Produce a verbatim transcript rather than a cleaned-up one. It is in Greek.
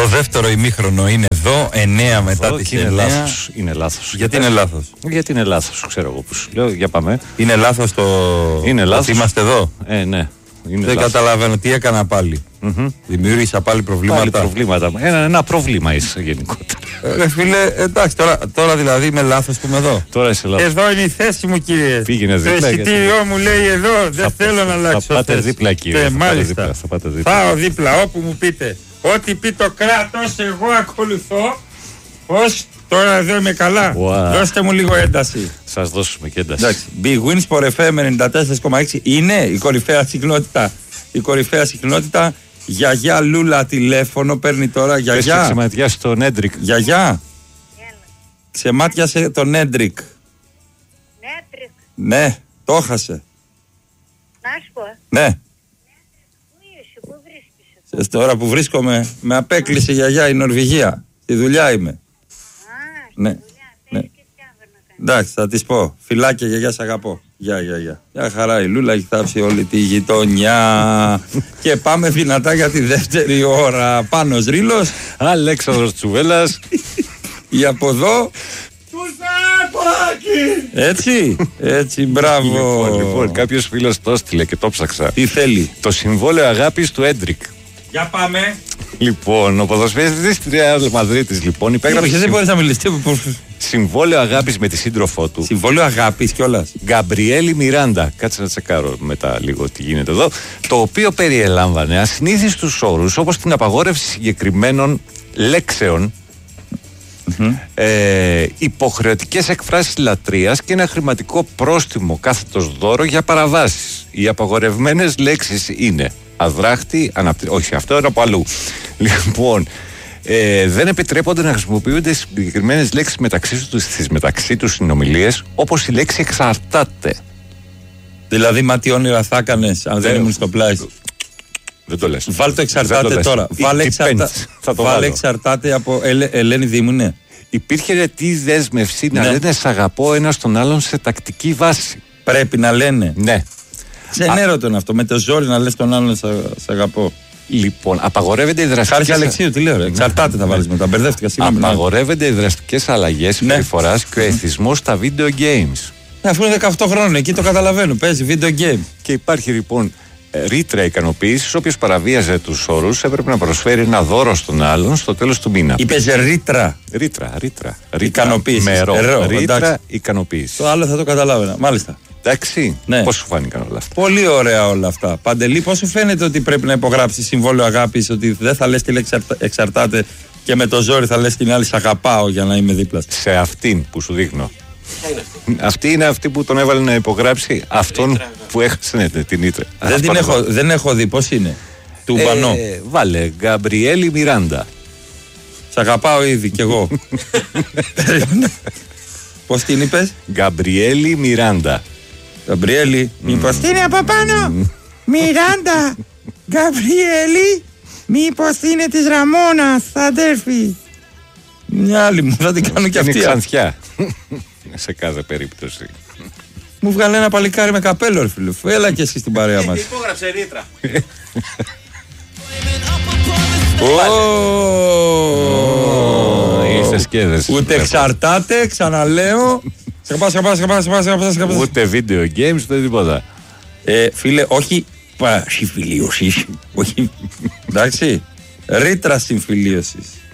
Το δεύτερο ημίχρονο είναι εδώ, εννέα μετά τις είναι εννέα. λάθος. Είναι λάθος. Γιατί είναι λάθος? Γιατί είναι λάθος, ξέρω εγώ που σου λέω. Για πάμε. Είναι λάθος το. Είναι λάθος. Ότι είμαστε εδώ. Ε, ναι. Είναι Δεν λάθος. καταλαβαίνω τι έκανα πάλι. Mm-hmm. Δημιούργησα πάλι προβλήματα. Πάλι προβλήματα. Ένα, ένα πρόβλημα είσαι γενικότερα. Ε, φίλε, εντάξει, τώρα, τώρα δηλαδή είμαι λάθος που είμαι εδώ. Τώρα είσαι λάθος. Εδώ είναι η θέση μου, κύριε. Πήγαινε Το δίπλα. εισιτήριό μου λέει εδώ. Δεν θα, θέλω να αλλάξω. Θα πάτε θέση. δίπλα, κύριε. Ε, θα μάλιστα. Δίπλα, θα πάτε δίπλα. Πάω δίπλα όπου μου πείτε. Ό,τι πει το κράτος, εγώ ακολουθώ. Πώς, τώρα εδώ είμαι καλά. Wow. Δώστε μου λίγο ένταση. Σας δώσουμε και ένταση. Εντάξει. Big Wins for εφ εμ ενενήντα τέσσερα κόμμα έξι είναι η κορυφαία συχνότητα. Η κορυφαία συχνότητα. Γιαγιά Λούλα τηλέφωνο παίρνει τώρα. Γιαγιά. Πες ξεματιά στον Έντρικ. Γιαγιά. Ξεμάτιασε τον Έντρικ. Νέτρικ. Ναι, το έχασε. Να σου πω. Ναι. Πού είσαι, πού βρίσκεσαι? Τώρα που βρίσκομαι, με απέκλεισε γιαγιά η Νορβηγία. Στη δουλειά είμαι. Α, στη Ναι. δουλειά. Ναι. Θες και τσάβερ να κάνεις. Εντάξει, θα της πω. Φιλάκια, γιαγιά, σ' αγαπώ. Γεια, γεια, γεια. Μια χαρά η Λούλα έχει θάψει όλη τη γειτονιά. Και πάμε δυνατά για τη δεύτερη ώρα. Πάνος Ρήλος. Αλέξανδρος Τσουβέλλας. Ή από εδώ. Έτσι, έτσι, μπράβο. Λοιπόν, λοιπόν κάποιος φίλος το έστειλε και το ψάξα. Τι θέλει? Το συμβόλαιο αγάπης του Έντρικ. Για πάμε. Λοιπόν, ο ποδοσφαιριστής της Ρεάλ Μαδρίτης λοιπόν υπέγραψε Δεν συμ... μπορείς να μιλήσεις. συμβόλαιο αγάπης με τη σύντροφό του. Συμβόλαιο αγάπης κιόλας. Γκαμπριέλη Μιράντα. Κάτσε να τσεκάρω μετά λίγο τι γίνεται εδώ. Το οποίο περιελάμβανε ασυνήθιστους όρους όπως την απαγόρευση συγκεκριμένων λέξεων, mm-hmm. ε, υποχρεωτικές εκφράσεις λατρείας και ένα χρηματικό πρόστιμο κάθετος δώρο για παραβάσεις. Οι απαγορευμένες λέξεις είναι αδράχτη, αναπτύ... όχι αυτό είναι από αλλού. Λοιπόν, ε, δεν επιτρέπονται να χρησιμοποιούνται συγκεκριμένες λέξεις μεταξύ τους στις μεταξύ τους συνομιλίες, όπως η λέξη εξαρτάται. Δηλαδή, μα τι όνειρα θα έκανες αν δεν ήμουν στο πλάι. Δεν το λες. Βάλ το εξαρτάται το τώρα. Βάλε, εξαρτα... Βάλε εξαρτάται από Ελ... Ελένη Δήμου, ναι. Υπήρχε ρετή δέσμευση ναι. να λένε σ' αγαπώ ένας τον άλλον σε τακτική βάση. Πρέπει να λένε. Ναι. Ξενέρωτο είναι αυτό. Με το ζόρι να λες τον άλλον σ' αγαπώ. Λοιπόν, απαγορεύονται οι δραστικές. Χάρη Αλεξίου, τι λέω, ρε. Εξαρτάται θα βάλεις μετά. Μπερδεύτηκα, συγγνώμη. Απαγορεύονται οι δραστικές αλλαγές συμπεριφοράς και ο εθισμός στα video games. Ναι, αφού είναι δεκαοκτώ χρόνων, εκεί το καταλαβαίνω. Παίζει video game. Και υπάρχει λοιπόν ρήτρα ικανοποίησης. Όποιος παραβίαζε τους όρους έπρεπε να προσφέρει ένα δώρο στον άλλον στο τέλος του μήνα. Είπες ρήτρα. Ρήτρα, ρήτρα. Ικανοποίηση. Με ρο. Ερώ, ρήτρα ικανοποίηση. Το άλλο θα το καταλάβαινα. Μάλιστα. Εντάξει. Ναι. Πώς σου φάνηκαν όλα αυτά? Πολύ ωραία όλα αυτά. Παντελή, πώς σου φαίνεται ότι πρέπει να υπογράψει συμβόλαιο αγάπης, ότι δεν θα λες τη λέξη εξαρτάται και με το ζόρι θα λες την άλλη σ' αγαπάω για να είμαι δίπλα. Σε αυτήν που σου δείχνω. Αυτή. αυτή είναι αυτή που τον έβαλε να υπογράψει αυτόν ρήτρα, που έχασε ναι, την Ήτρα. Δεν, την έχω, δεν έχω δει. Πώς είναι? Του ε, Μπανό. Βάλε Γκαμπριέλη Μιράντα. Σ' αγαπάω ήδη κι εγώ. Πώς την είπες? Γκαμπριέλη Μιράντα. Γκαμπριέλη, μήπως mm. είναι από πάνω? Μιράντα. Γκαμπριέλη, μήπως είναι της Ραμόνας, αδέρφη? Μια άλλη μου, θα την κάνω κι αυτή. Είναι Ξανθιά. Σε κάθε περίπτωση. Μου βγάλε ένα παλικάρι με καπέλο, ρε φίλε. Έλα και εσύ στην παρέα μας. Υπόγραψε ρήτρα. Είστε σκέδες. Ούτε εξαρτάται, ξαναλέω. Σκαπά, σκαπά, σκαπά, σκαπά. Ούτε video games, ούτε τίποτα. Φίλε, όχι συμφιλίωσης. Όχι. Εντάξει. Ρήτρα συμφιλίωσης.